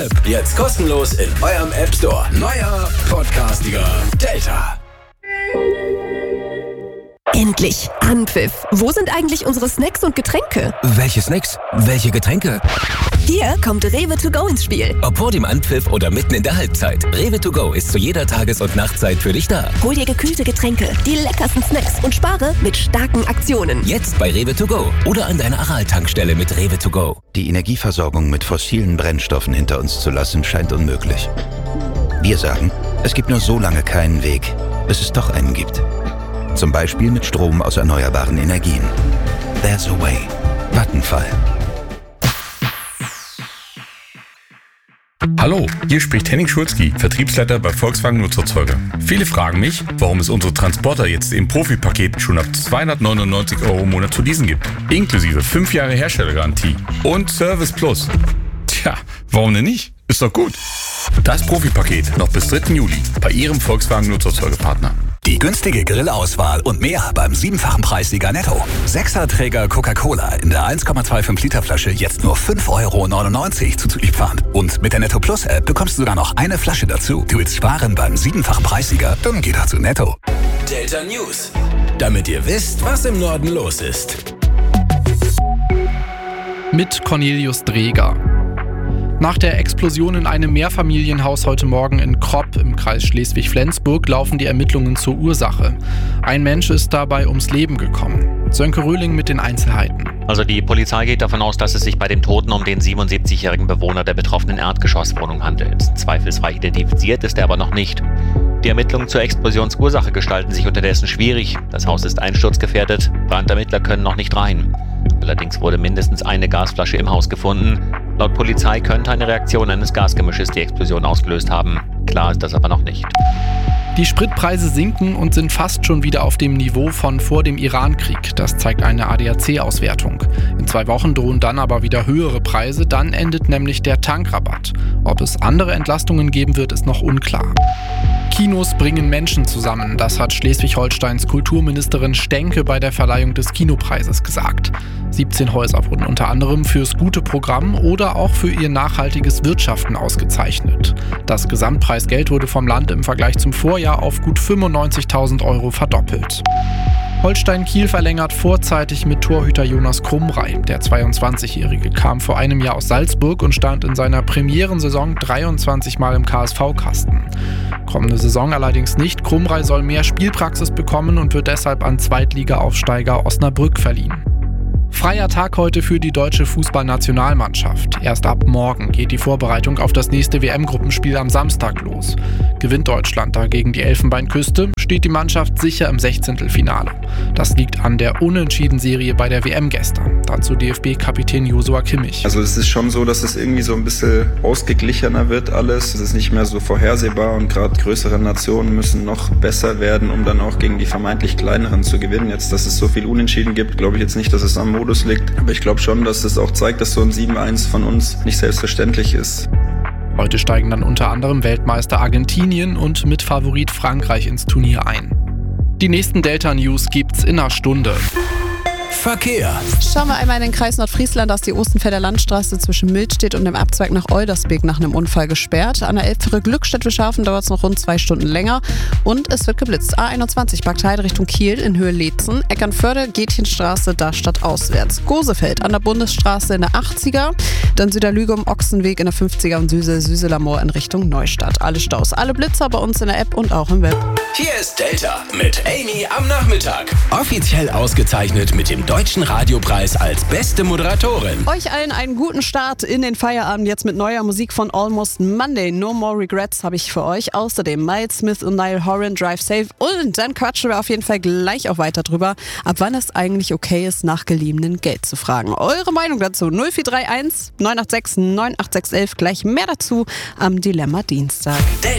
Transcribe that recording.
Jetzt kostenlos in eurem App Store. Neuer Podcastiger Delta. Endlich Anpfiff. Wo sind eigentlich unsere Snacks und Getränke? Welche Snacks? Welche Getränke? Hier kommt Rewe to go ins Spiel. Ob vor dem Anpfiff oder mitten in der Halbzeit. Rewe to go ist zu jeder Tages- und Nachtzeit für dich da. Hol dir gekühlte Getränke, die leckersten Snacks und spare mit starken Aktionen. Jetzt bei Rewe to go oder an deiner Aral-Tankstelle mit Rewe to go. Die Energieversorgung mit fossilen Brennstoffen hinter uns zu lassen, scheint unmöglich. Wir sagen, es gibt nur so lange keinen Weg, bis es doch einen gibt. Zum Beispiel mit Strom aus erneuerbaren Energien. There's a way. Vattenfall. Hallo, hier spricht Henning Schulzki, Vertriebsleiter bei Volkswagen Nutzerzeuger. Viele fragen mich, warum es unsere Transporter jetzt im Profipaket schon ab 299 € im Monat zu leasen gibt. Inklusive 5 Jahre Herstellergarantie und Service Plus. Tja, warum denn nicht? Ist doch gut. Das Profipaket noch bis 3. Juli bei Ihrem Volkswagen Nutzerzeugerpartner. Die günstige Grillauswahl und mehr beim 7-fachen Preissieger Netto. 6er-Träger Coca-Cola in der 1,25 Liter Flasche jetzt nur 5,99 € zuzüglich Pfand. Und mit der Netto Plus App bekommst du sogar noch eine Flasche dazu. Du willst sparen beim 7-fachen Preissieger? Dann geh doch zu Netto. Delta News. Damit ihr wisst, was im Norden los ist. Mit Cornelius Dreger. Nach der Explosion in einem Mehrfamilienhaus heute Morgen in Kropp im Kreis Schleswig-Flensburg laufen die Ermittlungen zur Ursache. Ein Mensch ist dabei ums Leben gekommen. Sönke Röhling mit den Einzelheiten. Also die Polizei geht davon aus, dass es sich bei dem Toten um den 77-jährigen Bewohner der betroffenen Erdgeschosswohnung handelt. Zweifelsfrei identifiziert ist er aber noch nicht. Die Ermittlungen zur Explosionsursache gestalten sich unterdessen schwierig. Das Haus ist einsturzgefährdet, Brandermittler können noch nicht rein. Allerdings wurde mindestens eine Gasflasche im Haus gefunden. Laut Polizei könnte eine Reaktion eines Gasgemisches die Explosion ausgelöst haben. Klar ist das aber noch nicht. Die Spritpreise sinken und sind fast schon wieder auf dem Niveau von vor dem Irankrieg. Das zeigt eine ADAC-Auswertung. In 2 Wochen drohen dann aber wieder höhere Preise. Dann endet nämlich der Tankrabatt. Ob es andere Entlastungen geben wird, ist noch unklar. Kinos bringen Menschen zusammen. Das hat Schleswig-Holsteins Kulturministerin Stenke bei der Verleihung des Kinopreises gesagt. 17 Häuser wurden unter anderem fürs gute Programm oder auch für ihr nachhaltiges Wirtschaften ausgezeichnet. Das Gesamtpreisgeld wurde vom Land im Vergleich zum Vorjahr auf gut 95.000 € verdoppelt. Holstein Kiel verlängert vorzeitig mit Torhüter Jonas Krumrei. Der 22-Jährige kam vor einem Jahr aus Salzburg und stand in seiner Premierensaison 23 Mal im KSV-Kasten. Kommende Saison allerdings nicht. Krumrei soll mehr Spielpraxis bekommen und wird deshalb an Zweitliga-Aufsteiger Osnabrück verliehen. Freier Tag heute für die deutsche Fußballnationalmannschaft. Erst ab morgen geht die Vorbereitung auf das nächste WM-Gruppenspiel am Samstag los. Gewinnt Deutschland dagegen die Elfenbeinküste, steht die Mannschaft sicher im 16. Das liegt an der Unentschieden-Serie bei der WM gestern. Dazu DFB-Kapitän Joshua Kimmich. Also es ist schon so, dass es irgendwie so ein bisschen ausgeglichener wird alles. Es ist nicht mehr so vorhersehbar und gerade größere Nationen müssen noch besser werden, um dann auch gegen die vermeintlich kleineren zu gewinnen. Jetzt, dass es so viel Unentschieden gibt, glaube ich jetzt nicht, dass es am Modus liegt. Aber ich glaube schon, dass es auch zeigt, dass so ein 7-1 von uns nicht selbstverständlich ist. Heute steigen dann unter anderem Weltmeister Argentinien und Mitfavorit Frankreich ins Turnier ein. Die nächsten Delta-News gibt's in einer Stunde. Verkehr. Schauen wir einmal in den Kreis Nordfriesland, dass die Ostenfelder Landstraße zwischen Mildstedt und dem Abzweig nach Eudersbeek nach einem Unfall gesperrt. An der Elbfähre Glückstedt-Wischhafen dauert es noch rund 2 Stunden länger und es wird geblitzt. A21 Bagdheide Richtung Kiel in Höhe Leetzen, Eckernförde, Gätchenstraße, da stadtauswärts. Gosefeld an der Bundesstraße in der 80er, dann Süderlügum, Ochsenweg in der 50er und Süseler Moor in Richtung Neustadt. Alle Staus, alle Blitzer bei uns in der App und auch im Web. Hier ist Delta mit Amy am Nachmittag. Offiziell ausgezeichnet mit dem Deutschen Radiopreis als beste Moderatorin. Euch allen einen guten Start in den Feierabend jetzt mit neuer Musik von Almost Monday. No More Regrets habe ich für euch. Außerdem Miles Smith und Niall Horan, Drive Safe. Und dann quatschen wir auf jeden Fall gleich auch weiter drüber, ab wann es eigentlich okay ist, nach geliehenem Geld zu fragen. Eure Meinung dazu 0431 986 98611. Gleich mehr dazu am Dilemma Dienstag.